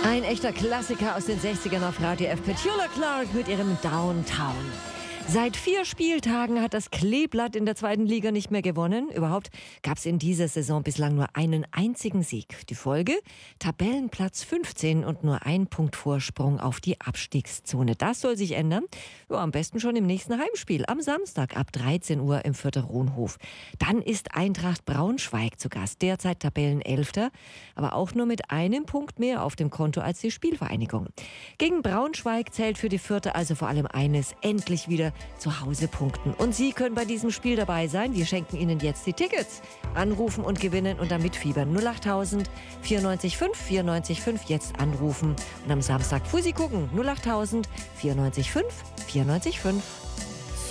Ein echter Klassiker aus den 60ern auf Radio F. Petula Clark mit ihrem Downtown. Seit 4 Spieltagen hat das Kleeblatt in der 2. Liga nicht mehr gewonnen. Überhaupt gab es in dieser Saison bislang nur einen einzigen Sieg. Die Folge? Tabellenplatz 15 und nur 1 Punkt Vorsprung auf die Abstiegszone. Das soll sich ändern. Ja, am besten schon im nächsten Heimspiel. Am Samstag ab 13 Uhr im Vierter-Rohnhof. Dann ist Eintracht Braunschweig zu Gast. Derzeit Tabellenelfter, aber auch nur mit 1 Punkt mehr auf dem Konto als die Spielvereinigung. Gegen Braunschweig zählt für die Vierte also vor allem eines: endlich wieder zu Hause punkten. Und Sie können bei diesem Spiel dabei sein. Wir schenken Ihnen jetzt die Tickets. Anrufen und gewinnen und dann mitfiebern. 08000 94 5 94 5 jetzt anrufen. Und am Samstag Fusi gucken. 08000 94 5 94 5.